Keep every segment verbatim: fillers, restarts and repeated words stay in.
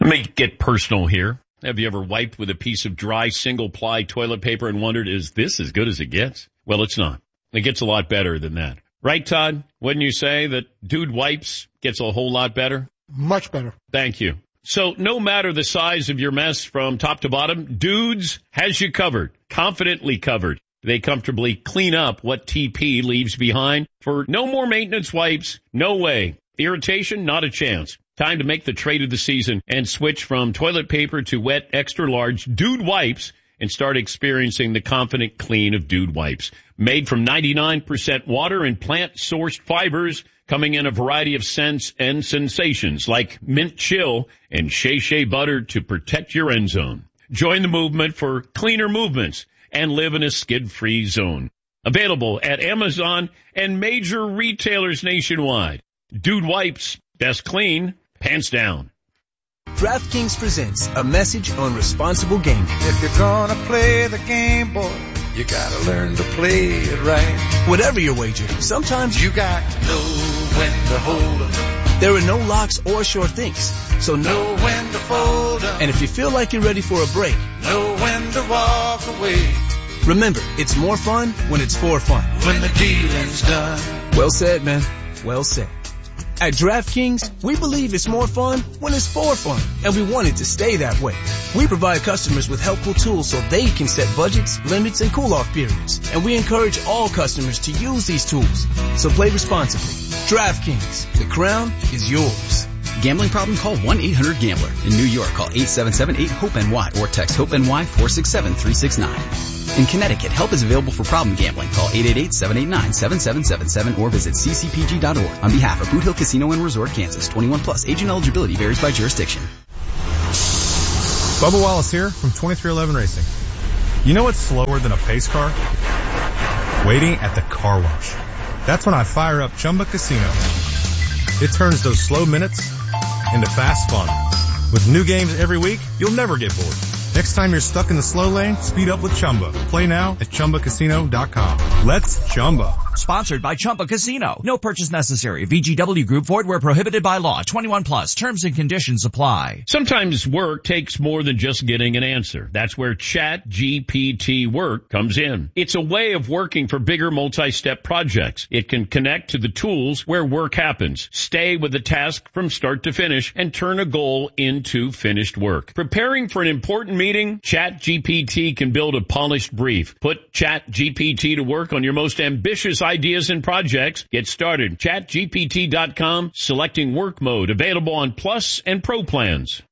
Let me get personal here. Have you ever wiped with a piece of dry single-ply toilet paper and wondered, is this as good as it gets? Well, it's not. It gets a lot better than that. Right, Todd? Wouldn't you say that Dude Wipes gets a whole lot better? Much better. Thank you. So no matter the size of your mess from top to bottom, Dudes has you covered, confidently covered. They comfortably clean up what T P leaves behind for no more maintenance wipes. No way. Irritation, not a chance. Time to make the trade of the season and switch from toilet paper to wet, extra-large Dude Wipes and start experiencing the confident clean of Dude Wipes. Made from ninety-nine percent water and plant-sourced fibers, coming in a variety of scents and sensations like mint chill and Shea Shea butter to protect your end zone. Join the movement for cleaner movements and live in a skid-free zone. Available at Amazon and major retailers nationwide. Dude Wipes, best clean, pants down. DraftKings presents a message on responsible gaming. If you're gonna play the game, boy, you gotta learn to play it right. Whatever your wager, sometimes you got to know when to hold 'em. There are no locks or sure things, so know when to fold 'em. And if you feel like you're ready for a break, know when to walk away. Remember, it's more fun when it's for fun. When the dealing's done. Well said, man. Well said. At DraftKings, we believe it's more fun when it's for fun, and we want it to stay that way. We provide customers with helpful tools so they can set budgets, limits, and cool-off periods, and we encourage all customers to use these tools. So play responsibly. DraftKings, the crown is yours. Gambling problem? Call one eight hundred gambler. In New York, call eight seven seven eight hope N Y or text HOPE-NY four six seven three six nine. In Connecticut, help is available for problem gambling. Call eight eight eight seven eight nine seven seven seven seven or visit c c p g dot org. On behalf of Boot Hill Casino and Resort, Kansas, twenty-one plus. Age and eligibility varies by jurisdiction. Bubba Wallace here from twenty-three eleven Racing. You know what's slower than a pace car? Waiting at the car wash. That's when I fire up Chumba Casino. It turns those slow minutes into fast fun. With new games every week, you'll never get bored. Next time you're stuck in the slow lane, speed up with Chumba. Play now at chumba casino dot com. Let's Chumba. Sponsored by Chumba Casino. No purchase necessary. V G W Group, void where prohibited by law. twenty-one plus. Terms and conditions apply. Sometimes work takes more than just getting an answer. That's where Chat G P T Work comes in. It's a way of working for bigger multi-step projects. It can connect to the tools where work happens, stay with the task from start to finish, and turn a goal into finished work. Preparing for an important meeting, Chat G P T can build a polished brief. Put Chat G P T to work on your most ambitious ideas and projects. Get started. chat G P T dot com, selecting work mode, available on Plus and Pro plans.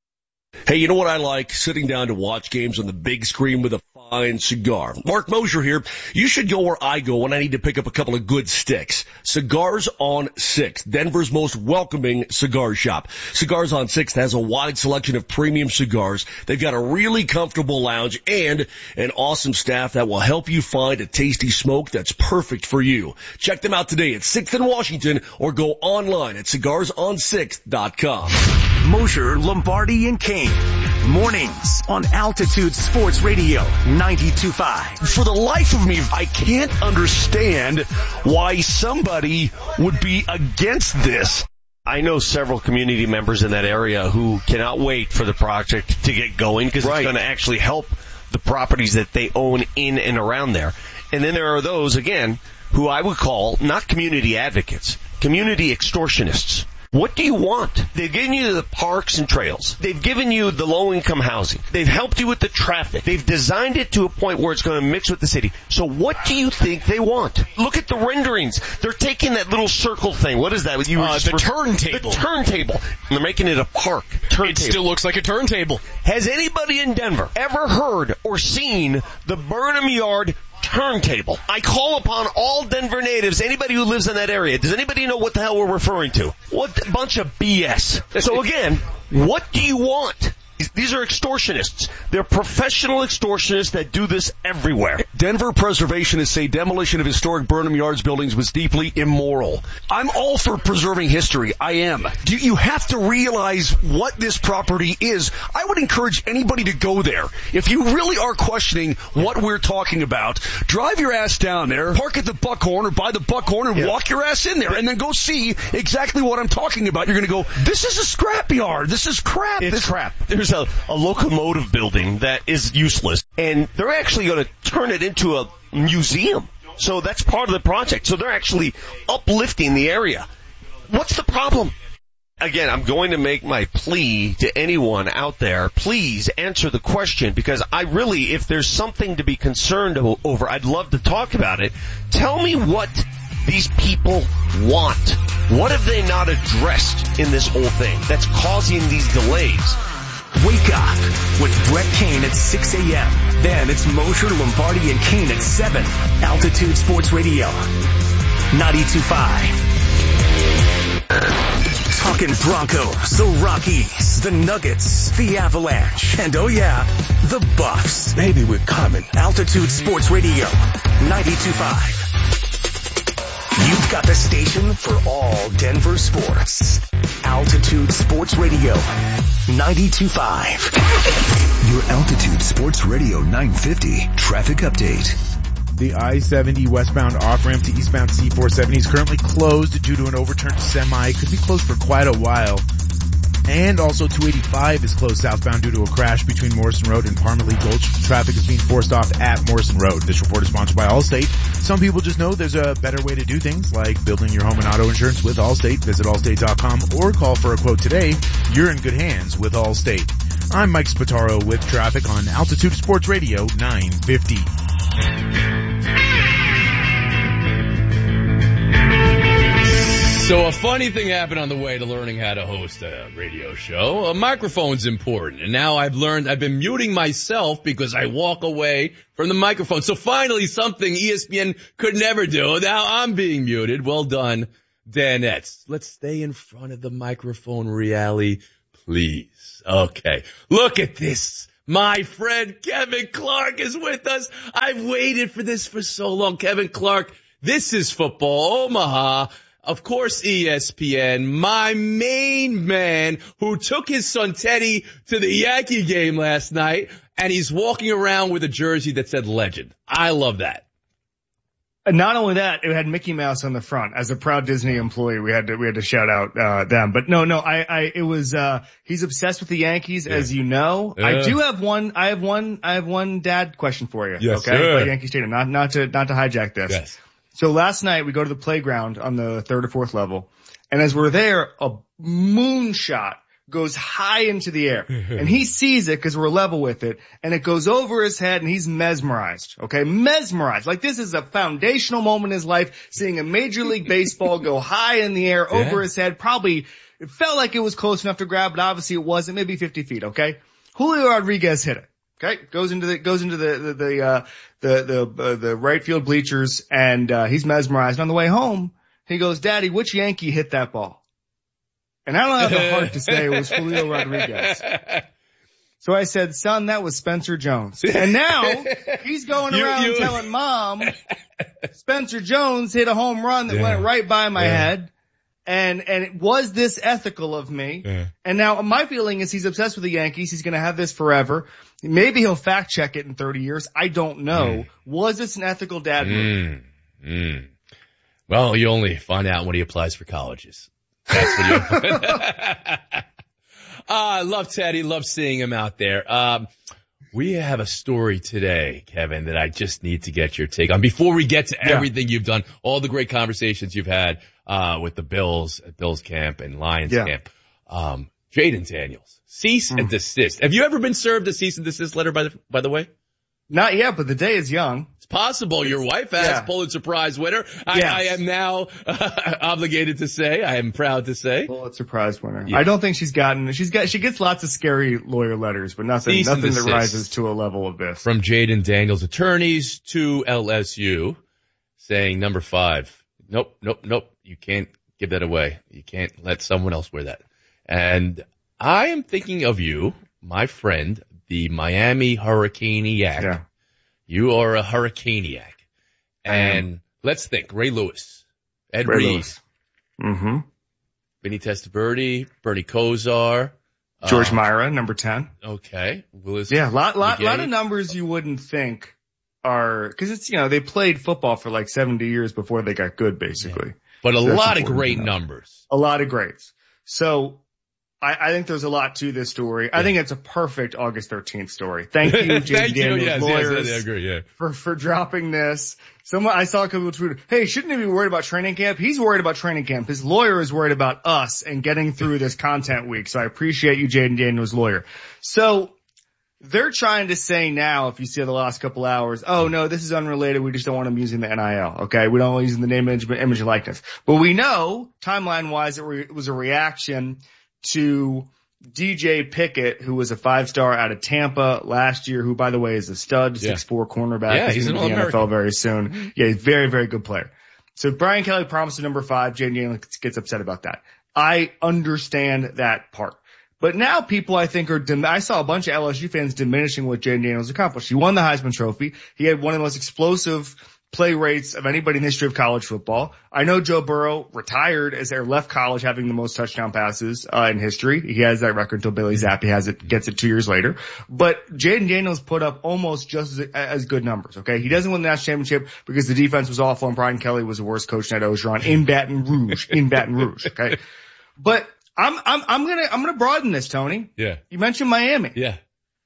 Hey, you know what I like? Sitting down to watch games on the big screen with a fine cigar. Mark Mosier here. You should go where I go when I need to pick up a couple of good sticks. Cigars on Sixth, Denver's most welcoming cigar shop. Cigars on Sixth has a wide selection of premium cigars. They've got a really comfortable lounge and an awesome staff that will help you find a tasty smoke that's perfect for you. Check them out today at Sixth and Washington or go online at cigars on sixth dot com. Mosher, Lombardi, and Kane. Mornings on Altitude Sports Radio ninety-two point five. For the life of me, I can't understand why somebody would be against this. I know several community members in that area who cannot wait for the project to get going because right. It's going to actually help the properties that they own in and around there. And then there are those, again, who I would call not community advocates, community extortionists. What do you want? They've given you the parks and trails. They've given you the low-income housing. They've helped you with the traffic. They've designed it to a point where it's going to mix with the city. So what do you think they want? Look at the renderings. They're taking that little circle thing. What is that? You uh, the for, turntable. The turntable. And they're making it a park. Turntable. It still looks like a turntable. Has anybody in Denver ever heard or seen the Burnham Yard turntable? I call upon all Denver natives, anybody who lives in that area. Does anybody know what the hell we're referring to? What a bunch of B S. So again, what do you want? These are extortionists. They're professional extortionists that do this everywhere. Denver preservationists say demolition of historic Burnham Yards buildings was deeply immoral. I'm all for preserving history. I am. You, you have to realize what this property is. I would encourage anybody to go there. If you really are questioning what we're talking about, drive your ass down there, park at the Buckhorn or by the Buckhorn and yeah. walk your ass in there and then go see exactly what I'm talking about. You're going to go, this is a scrapyard. This is crap. It's this crap. There's a, a locomotive building that is useless, and they're actually going to turn it into a museum. So that's part of the project. So they're actually uplifting the area. What's the problem? Again, I'm going to make my plea to anyone out there. Please answer the question, because I really, if there's something to be concerned over, I'd love to talk about it. Tell me what these people want. What have they not addressed in this whole thing that's causing these delays? Wake up with Brett Kane at six a.m. Then it's Mosher, Lombardi, and Kane at seven. Altitude Sports Radio, ninety-two point five. Talking Broncos, the Rockies, the Nuggets, the Avalanche, and oh yeah, the Buffs. Baby, we're coming. Altitude Sports Radio, ninety-two point five. You've got the station for all Denver sports. Altitude Sports Radio, ninety-two point five. Your Altitude Sports Radio nine fifty traffic update. The I seventy westbound off-ramp to eastbound C four seventy is currently closed due to an overturned semi. It could be closed for quite a while. And also two eighty-five is closed southbound due to a crash between Morrison Road and Parmalee Gulch. Traffic is being forced off at Morrison Road. This report is sponsored by Allstate. Some people just know there's a better way to do things, like building your home and auto insurance with Allstate. Visit allstate dot com or call for a quote today. You're in good hands with Allstate. I'm Mike Spataro with traffic on Altitude Sports Radio nine fifty. So a funny thing happened on the way to learning how to host a radio show. A microphone's important. And now I've learned I've been muting myself because I walk away from the microphone. So finally something E S P N could never do. Now I'm being muted. Well done, Danettes. Let's stay in front of the microphone, Reali, please. Okay. Look at this. My friend Kevin Clark is with us. I've waited for this for so long. Kevin Clark, this is Football Omaha. Of course, E S P N, my main man who took his son Teddy to the Yankee game last night, and he's walking around with a jersey that said legend. I love that. And not only that, it had Mickey Mouse on the front. As a proud Disney employee, we had to, we had to shout out, uh, them. But no, no, I, I, it was, uh, he's obsessed with the Yankees, yeah. as you know. Uh, I do have one, I have one, I have one dad question for you. Yes, okay. Sir. About Yankee Stadium. Not, not to, not to hijack this. Yes. So last night we go to the playground on the third or fourth level, and as we're there, a moonshot goes high into the air, and he sees it because we're level with it, and it goes over his head, and he's mesmerized, okay? Mesmerized. Like, this is a foundational moment in his life, seeing a Major League Baseball go high in the air over yeah. his head. Probably, it felt like it was close enough to grab, but obviously it wasn't, maybe fifty feet, okay? Julio Rodriguez hit it. Okay, goes into the goes into the the the uh, the the, uh, the right field bleachers, and uh, he's mesmerized. On the way home, he goes, "Daddy, which Yankee hit that ball?" And I don't have the heart to say it was Julio Rodriguez. So I said, "Son, that was Spencer Jones." And now he's going around you, you. telling Mom, Spencer Jones hit a home run that yeah. went right by my yeah. head. And, and it was this ethical of me. Yeah. And now my feeling is he's obsessed with the Yankees. He's going to have this forever. Maybe he'll fact check it in thirty years. I don't know. Mm. Was this an ethical dad move? Mm. Mm. Well, you only find out when he applies for colleges. That's what you uh, I love Teddy. Love seeing him out there. Um, we have a story today, Kevin, that I just need to get your take on. Before we get to yeah. everything you've done, all the great conversations you've had uh with the Bills at Bills camp and Lions yeah. camp. Um, Jaden Daniels, cease mm. and desist. Have you ever been served a cease and desist letter, by the by the way? Not yet, but the day is young. It's possible. Your wife has, yeah. Pulitzer Prize winner. I, yes. I am now uh, obligated to say, I am proud to say. Pulitzer Prize winner. Yeah. I don't think she's gotten, she's got, she gets lots of scary lawyer letters, but nothing, cease nothing that rises to a level of this. From Jaden Daniels attorneys to L S U saying number five. Nope, nope, nope. You can't give that away. You can't let someone else wear that. And I am thinking of you, my friend, the Miami Hurricaniac. Yeah. You are a Hurricaniac. And let's think. Ray Lewis, Ed Ray Reed, Lewis. Mm-hmm. Vinny Testaverde, Bernie Kosar. George uh, Myra, number ten. Okay. Willis. Yeah, lot, lot, McGahee. lot of numbers you wouldn't think are, cause it's, you know, they played football for like seventy years before they got good, basically. Yeah. But a So that's lot of important great to know. numbers. A lot of greats. So I, I think there's a lot to this story. I think it's a perfect August thirteenth story. Thank you, J D Thank you. Daniels Yes, lawyers, yes, I agree. Yeah. for, for dropping this. Someone, I saw a couple of tweeted, hey, shouldn't he be worried about training camp? He's worried about training camp. His lawyer is worried about us and getting through this content week. So I appreciate you, J D Daniels lawyer. So they're trying to say now, if you see the last couple hours, oh no, this is unrelated. We just don't want him using the N I L. Okay. We don't want him using the name, image, image and likeness. But we know timeline wise, it, re- it was a reaction to D J Pickett, who was a five-star out of Tampa last year, who, by the way, is a stud, Yeah. six four cornerback. Yeah, he's he's going an to be in the N F L All-American. very soon. Yeah, he's a very, very good player. So Brian Kelly promised a number five. J D Daniels gets upset about that. I understand that part. But now people, I think, are, dim- I saw a bunch of L S U fans diminishing what J D Daniels accomplished. He won the Heisman Trophy. He had one of the most explosive play rates of anybody in the history of college football. I know Joe Burrow retired as they left college having the most touchdown passes uh, in history. He has that record until Billy Zappi has it, gets it two years later. But Jaden Daniels put up almost just as, as good numbers. Okay, he doesn't win the national championship because the defense was awful and Brian Kelly was the worst coach in Ed Ogeron in Baton Rouge. In Baton Rouge. Okay, but I'm I'm I'm gonna I'm gonna broaden this, Tony. Yeah. You mentioned Miami. Yeah.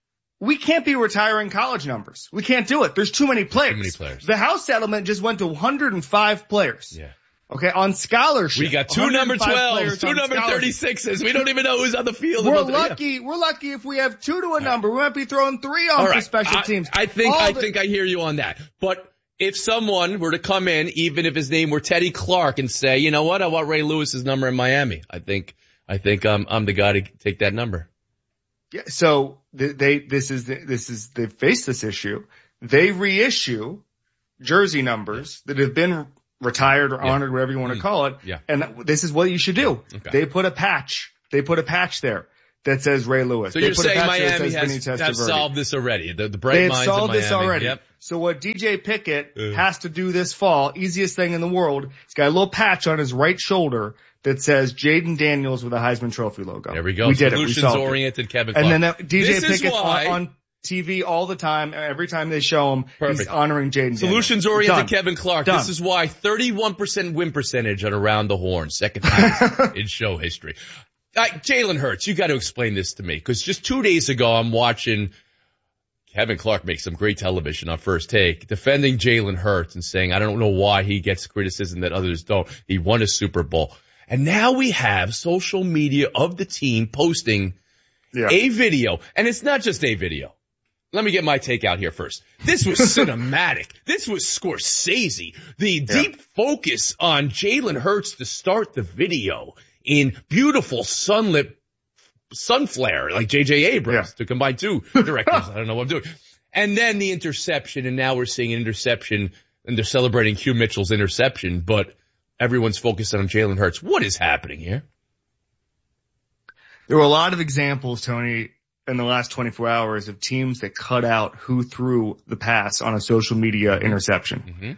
We can't be retiring college numbers. We can't do it. There's too many players. Too many players. The House settlement just went to one hundred five players. Yeah. Okay, on scholarship. We got two number one hundred five twelves, players two on number scholarship. thirty-sixes. We don't even know who's on the field. We're About the- yeah. lucky. We're lucky if we have two to a number. We might be throwing three on All for right. special I, teams. I think All I the- think I hear you on that. But if someone were to come in, even if his name were Teddy Clark, and say, you know what, I want Ray Lewis's number in Miami, I think I think I'm I'm the guy to take that number. Yeah, so they, they this is this is they face this issue. They reissue jersey numbers that have been retired or Yeah. honored, whatever you want to Mm. call it. Yeah. And this is what you should do. Okay. They put a patch. They put a patch there that says Ray Lewis. So they you're put a saying patch there that Miami says Vinny has have Testaverde. solved this already? The, the bright They have minds solved of Miami. this already. Yep. So what D J Pickett Uh. has to do this fall, easiest thing in the world, he's got a little patch on his right shoulder that says Jaden Daniels with a Heisman Trophy logo. There we go. We did Solutions it. We solved it. oriented Kevin Clark. And then that D J This is Pickett's why- on, on T V all the time. Every time they show him, Perfect. he's honoring Jaden Daniels. Solutions oriented Done. Kevin Clark. Done. This is why thirty-one percent win percentage on Around the Horn, second highest in show history. Uh, Jalen Hurts, you got to explain this to me, because just two days ago I'm watching Kevin Clark make some great television on First Take, defending Jalen Hurts and saying, I don't know why he gets criticism that others don't. He won a Super Bowl. And now we have social media of the team posting Yeah. a video, and it's not just a video. Let me get my take out here first. This was cinematic. This was Scorsese. The deep focus on Jalen Hurts to start the video in beautiful sunlit sun flare, like J J Abrams, Yeah. to combine two directors. I don't know what I'm doing. And then the interception, and now we're seeing an interception, and they're celebrating Hugh Mitchell's interception, but everyone's focused on Jalen Hurts. What is happening here? There were a lot of examples, Tony, in the last twenty-four hours of teams that cut out who threw the pass on a social media interception. Mm-hmm.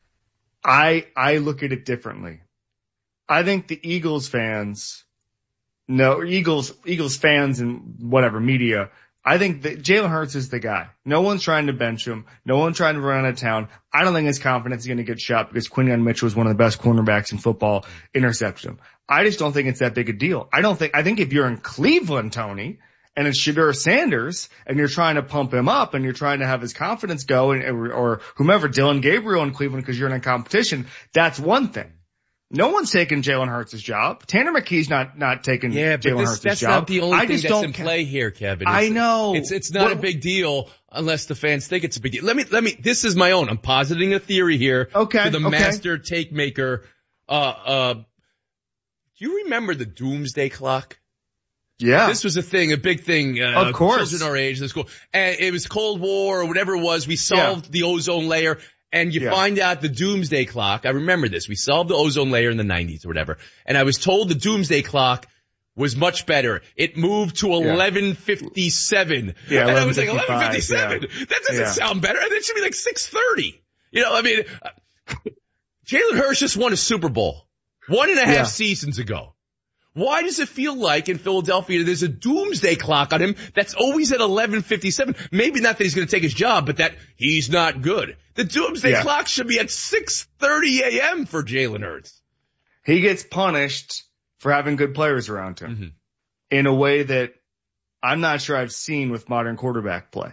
I, I look at it differently. I think the Eagles fans, no, Eagles, Eagles fans and whatever media, I think that Jalen Hurts is the guy. No one's trying to bench him. No one's trying to run out of town. I don't think his confidence is going to get shot because Quinyon Mitchell is one of the best cornerbacks in football, intercepts him. I just don't think it's that big a deal. I don't think, I think if you're in Cleveland, Tony, and it's Shadur Sanders, and you're trying to pump him up, and you're trying to have his confidence go, and, or whomever, Dylan Gabriel in Cleveland, because you're in a competition, that's one thing. No one's taking Jalen Hurts' job. Tanner McKee's not, not taking Yeah, but Jalen this, Hurts' that's job. not the only I thing just that's don't in ca- play here, Kevin. I It's- know. It's, it's not What- a big deal unless the fans think it's a big deal. Let me, let me, this is my own. I'm positing a theory here. Okay, To the okay. master take maker. Uh, uh, do you remember the doomsday clock? Yeah. This was a thing, a big thing. Uh, Of course. Children our age, this school. And it was Cold War or whatever it was. We solved the ozone layer. And you Yeah. find out the doomsday clock. I remember this. We solved the ozone layer in the nineties or whatever. And I was told the doomsday clock was much better. It moved to eleven fifty-seven. Yeah, and I was like, eleven fifty-seven? Yeah. That doesn't Yeah. sound better. It should be like six thirty. You know, I mean, uh, Jalen Hurts just won a Super Bowl one and a half Yeah. seasons ago. Why does it feel like in Philadelphia there's a doomsday clock on him that's always at eleven fifty-seven? Maybe not that he's going to take his job, but that he's not good. The doomsday Yeah. clock should be at six thirty a.m. for Jalen Hurts. He gets punished for having good players around him Mm-hmm. in a way that I'm not sure I've seen with modern quarterback play.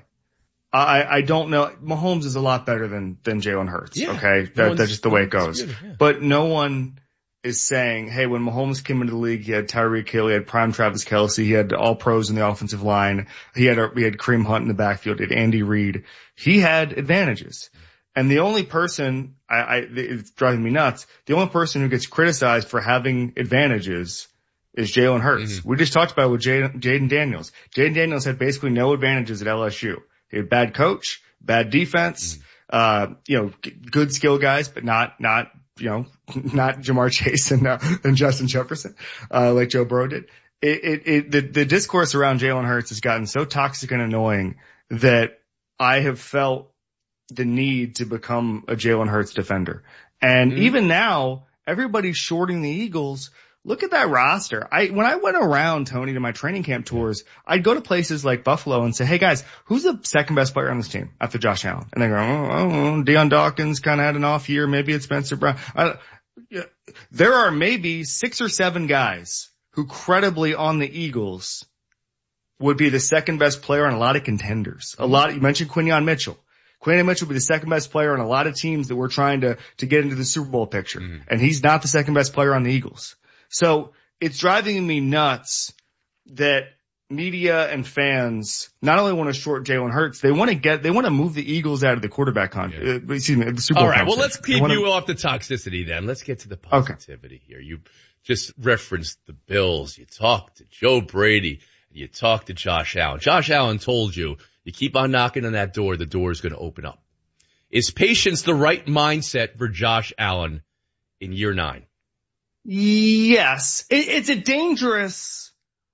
I, I don't know. Mahomes is a lot better than, than Jalen Hurts. Yeah. Okay. No That, one's- that's just the way it no goes. one's disputing, yeah. But no one is saying, hey, when Mahomes came into the league, he had Tyreek Hill, he had prime Travis Kelce, he had all pros in the offensive line, he had a, he had Kareem Hunt in the backfield, he had Andy Reid. He had advantages. And the only person, I, I, it's driving me nuts, the only person who gets criticized for having advantages is Jalen Hurts. Mm-hmm. We just talked about it with Jaden, Jaden Daniels. Jaden Daniels had basically no advantages at L S U. He had bad coach, bad defense, mm-hmm. uh, you know, g- good skill guys, but not, not, you know, not Jamar Chase and, uh, and Justin Jefferson, uh, like Joe Burrow did. It, it, it, the, the discourse around Jalen Hurts has gotten so toxic and annoying that I have felt the need to become a Jalen Hurts defender. And mm-hmm. even now, everybody's shorting the Eagles. Look at that roster. I, when I went around, Tony, to my training camp tours, I'd go to places like Buffalo and say, hey guys, who's the second best player on this team after Josh Allen? And they go, oh, oh Deion Dawkins kind of had an off year. Maybe it's Spencer Brown. I, yeah. There are maybe six or seven guys who credibly on the Eagles would be the second best player on a lot of contenders. A lot, you mentioned Quinyon Mitchell. Quinyon Mitchell would be the second best player on a lot of teams that we're trying to, to get into the Super Bowl picture. Mm-hmm. And he's not the second best player on the Eagles. So it's driving me nuts that media and fans not only want to short Jalen Hurts, they want to get, they want to move the Eagles out of the quarterback con, yeah. uh, excuse me, the Super Bowl. All right. Well, let's keep wanna, you off the toxicity then. Let's get to the positivity okay. here. You just referenced the Bills. You talked to Joe Brady. You talked to Josh Allen. Josh Allen told you, you keep on knocking on that door, the door is going to open up. Is patience the right mindset for Josh Allen in year nine? Yes. It, it's a dangerous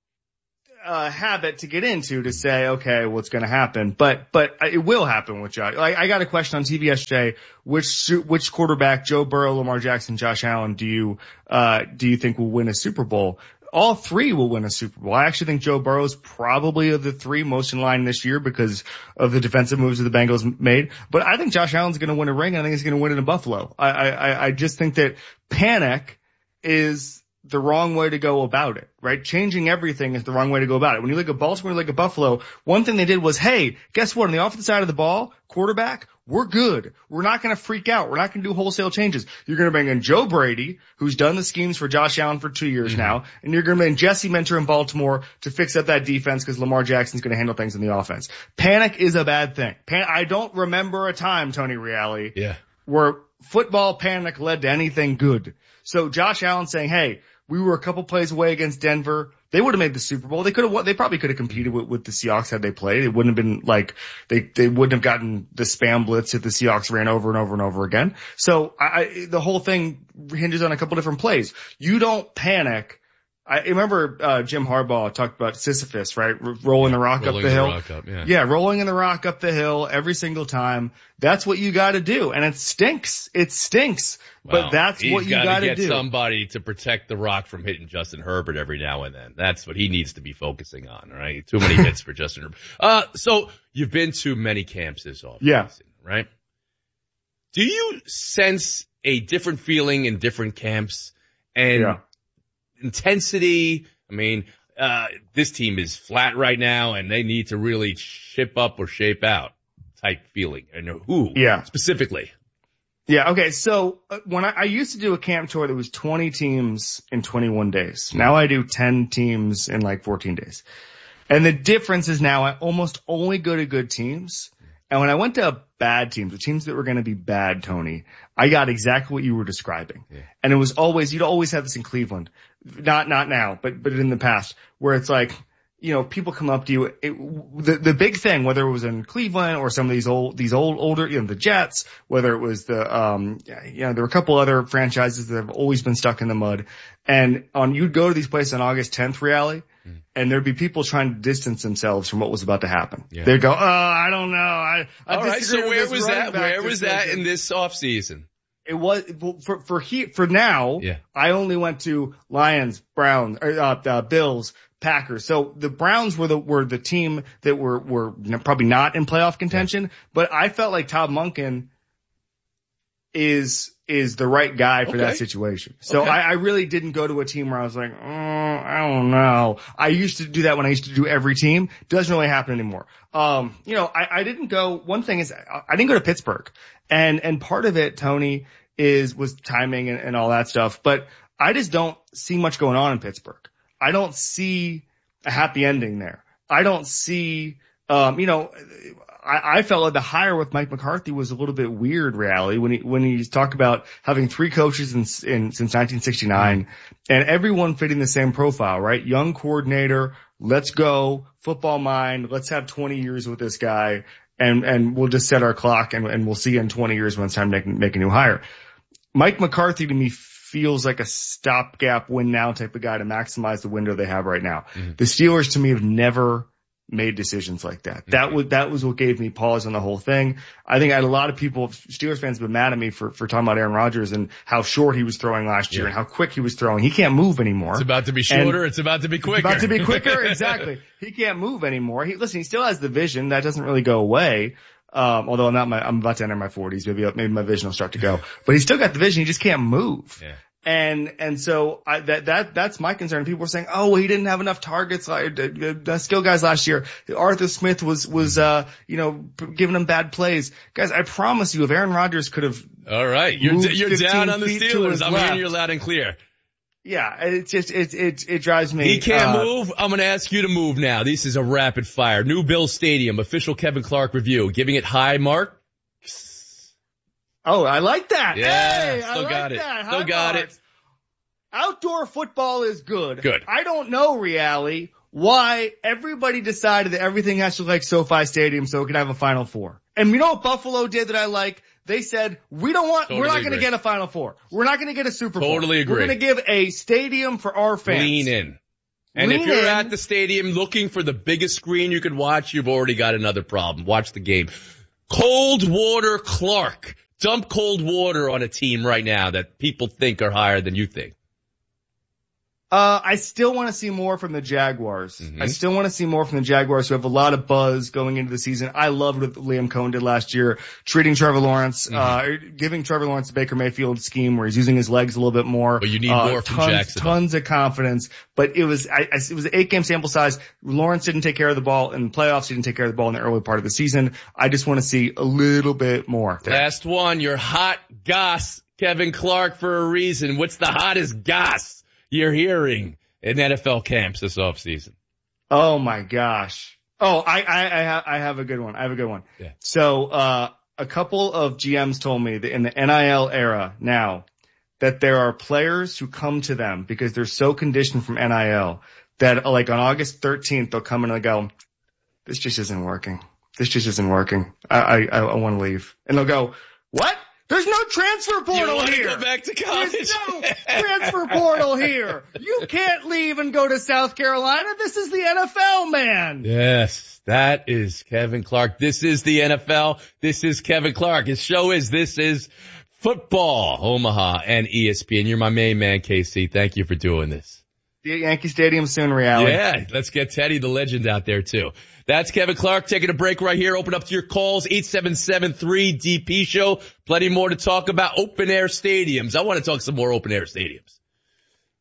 uh habit to get into to say, okay, what's going to happen? But, but it will happen with Josh. Like, I got a question on T V S J. Which, which quarterback, Joe Burrow, Lamar Jackson, Josh Allen, do you, uh, do you think will win a Super Bowl? All three will win a Super Bowl. I actually think Joe Burrow is probably of the three most in line this year because of the defensive moves that the Bengals made. But I think Josh Allen's going to win a ring. And I think he's going to win it in Buffalo. I, I, I just think that panic is the wrong way to go about it, right? Changing everything is the wrong way to go about it. When you look at Baltimore, you look at Buffalo, one thing they did was, hey, guess what? On the offensive side of the ball, quarterback, we're good. We're not going to freak out. We're not going to do wholesale changes. You're going to bring in Joe Brady, who's done the schemes for Josh Allen for two years mm-hmm. now, and you're going to bring in Jesse Minter in Baltimore to fix up that defense because Lamar Jackson's going to handle things in the offense. Panic is a bad thing. Pan- I don't remember a time, Tony Reale, yeah. where football panic led to anything good. So Josh Allen saying, hey, we were a couple plays away against Denver. They would have made the Super Bowl. They could have, they probably could have competed with, with the Seahawks had they played. It wouldn't have been like, they, they wouldn't have gotten the spam blitz if the Seahawks ran over and over and over again. So I, the whole thing hinges on a couple different plays. You don't panic. I remember, uh, Jim Harbaugh talked about Sisyphus, right? R- rolling the rock rolling up the, the hill. Rock up, yeah. yeah, rolling in the rock up the hill every single time. That's what you gotta do. And it stinks. It stinks. Well, but that's what you gotta gotta get do. somebody to protect the rock from hitting Justin Herbert every now and then. That's what he needs to be focusing on, all right? Too many hits for Justin Herbert. Uh, so you've been to many camps this offseason, yeah. right? Do you sense a different feeling in different camps and yeah. intensity? I mean, uh, this team is flat right now and they need to really ship up or shape out type feeling. And who yeah. specifically? Yeah. Okay. So uh, when I, I used to do a camp tour that was twenty teams in twenty-one days. Mm-hmm. Now I do ten teams in like fourteen days. And the difference is now I almost only go to good teams. And when I went to bad teams, the teams that were going to be bad, Tony, I got exactly what you were describing. Yeah. And it was always, you'd always have this in Cleveland. Not, not now, but, but in the past where it's like, you know, people come up to you. It, the the big thing, whether it was in Cleveland or some of these old these old older, you know, the Jets, whether it was the um, you know, there were a couple other franchises that have always been stuck in the mud. And on you'd go to these places on August tenth, Reali, mm. and there'd be people trying to distance themselves from what was about to happen. Yeah. They'd go, "Oh, I don't know." I, I All right. So where was that? Where was that in this off season? It was for for he for now. Yeah. I only went to Lions, Browns, uh, uh, Bills, Packers. So the Browns were the were the team that were were probably not in playoff contention. Yeah. But I felt like Todd Monken is is the right guy for okay. that situation. So okay. I, I really didn't go to a team where I was like, oh, I don't know. I used to do that when I used to do every team. Doesn't really happen anymore. Um, you know, I, I didn't go. One thing is, I, I didn't go to Pittsburgh, and and part of it, Tony, is was timing and, and all that stuff. But I just don't see much going on in Pittsburgh. I don't see a happy ending there. I don't see, um, you know. I, I felt like the hire with Mike McCarthy was a little bit weird, Reali, when he, when he's talked about having three coaches in, in, since nineteen sixty-nine and everyone fitting the same profile, right? Young coordinator, let's go, football mind, let's have twenty years with this guy and, and we'll just set our clock and, and we'll see you in twenty years when it's time to make, make a new hire. Mike McCarthy to me feels like a stopgap win now type of guy to maximize the window they have right now. Mm-hmm. The Steelers to me have never made decisions like that. That was, that was what gave me pause on the whole thing. I think I had a lot of people, Steelers fans have been mad at me for, for talking about Aaron Rodgers and how short he was throwing last year yeah. and how quick he was throwing. He can't move anymore. It's about to be shorter. And it's about to be quicker. It's about to be quicker. Exactly. He can't move anymore. He, listen, he still has the vision. That doesn't really go away. Um, although I'm not my, I'm about to enter my forties. Maybe, maybe my vision will start to go, but he's still got the vision. He just can't move. Yeah. And, and so I, that, that, that's my concern. People were saying, oh, well, he didn't have enough targets, like, uh, skill guys last year. Arthur Smith was, was, uh, you know, giving him bad plays. Guys, I promise you, if Aaron Rodgers could have. All right. You're, you're down on the Steelers. I'm hearing you loud and clear. Yeah. It's just, it, it, it drives me. He can't uh, move. I'm going to ask you to move now. This is a rapid fire. New Bill Stadium, official Kevin Clark review, giving it high mark. Oh, I like that. Yeah, hey, still I like got it. That. Still got marks. it. Outdoor football is good. Good. I don't know, Reali, why everybody decided that everything has to look like SoFi Stadium so it can have a Final Four. And you know what Buffalo did that I like? They said, we don't want, totally we're not going to get a Final Four. We're not going to get a Super Bowl. Totally agree. We're going to give a stadium for our fans. Lean in. And Lean if you're in. at the stadium looking for the biggest screen you could watch, you've already got another problem. Watch the game. Cold Water Clark. Dump cold water on a team right now that people think are higher than you think. Uh, I still want to see more from the Jaguars. Mm-hmm. I still want to see more from the Jaguars who have a lot of buzz going into the season. I loved what Liam Cohen did last year, treating Trevor Lawrence, mm-hmm. uh, giving Trevor Lawrence the Baker Mayfield scheme where he's using his legs a little bit more. But you need uh, more from tons, Jackson. Tons of confidence. But it was, I, I, it was an eight game sample size. Lawrence didn't take care of the ball in the playoffs. He didn't take care of the ball in the early part of the season. I just want to see a little bit more. There. Last one, your hot goss, Kevin Clark, for a reason. What's the hottest goss you're hearing in N F L camps this offseason? Oh my gosh. Oh, I, I, I, ha- I have a good one. I have a good one. Yeah. So, uh, a couple of G Ms told me that in the N I L era now that there are players who come to them because they're so conditioned from N I L that like on August thirteenth, they'll come and they'll go, this just isn't working. This just isn't working. I, I, I want to leave. And they'll go, what? There's no transfer portal you here. Go back to college. There's no transfer portal here. You can't leave and go to South Carolina. This is the N F L, man. Yes, that is Kevin Clark. This is the N F L. This is Kevin Clark. His show is This Is Football, Omaha and E S P N. You're my main man, K C. Thank you for doing this. The Yankee Stadium soon, Reali. Yeah, let's get Teddy the legend out there too. That's Kevin Clark taking a break right here. Open up to your calls, eight seven seven three D P show. Plenty more to talk about. Open air stadiums. I want to talk some more open air stadiums.